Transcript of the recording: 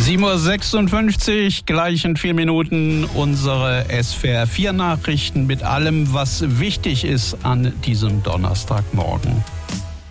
7:56 Uhr, gleich in 4 Minuten unsere SWR 4 Nachrichten mit allem, was wichtig ist an diesem Donnerstagmorgen.